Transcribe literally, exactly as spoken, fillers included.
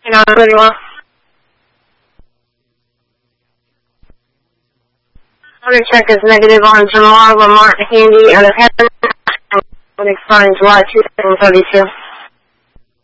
You know, pretty well. Order check is negative on Jamal Lamar Handy out of heaven. Would expire in July two thousand thirty-two.